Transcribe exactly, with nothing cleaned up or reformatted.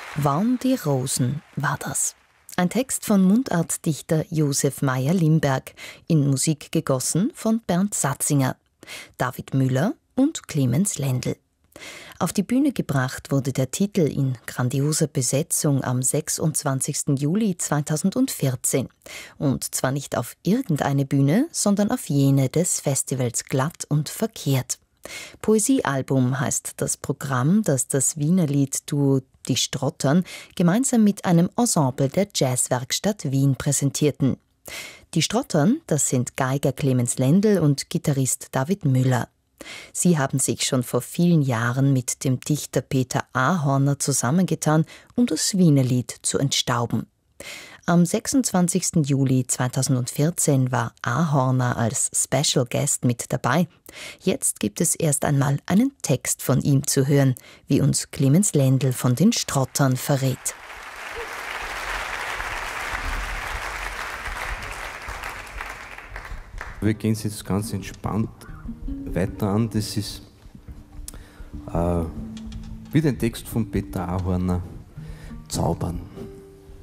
Waren die Rosen war das. Ein Text von Mundartdichter Josef Mayr-Limberg, in Musik gegossen von Bernd Satzinger, David Müller und Clemens Lendl. Auf die Bühne gebracht wurde der Titel in grandioser Besetzung am sechsundzwanzigsten Juli zweitausendvierzehn. Und zwar nicht auf irgendeine Bühne, sondern auf jene des Festivals Glatt und Verkehrt. Poesiealbum heißt das Programm, das das Wiener Liedduo Die Strottern gemeinsam mit einem Ensemble der Jazzwerkstatt Wien präsentierten. Die Strottern, das sind Geiger Clemens Lendl und Gitarrist David Müller. Sie haben sich schon vor vielen Jahren mit dem Dichter Peter Ahorner zusammengetan, um das Wienerlied zu entstauben. Am sechsundzwanzigsten Juli zweitausendvierzehn war Ahorner als Special Guest mit dabei. Jetzt gibt es erst einmal einen Text von ihm zu hören, wie uns Clemens Lendl von den Strottern verrät. Wir gehen es jetzt ganz entspannt weiter an. Das ist äh, wie den Text von Peter Ahorner, Zaubern.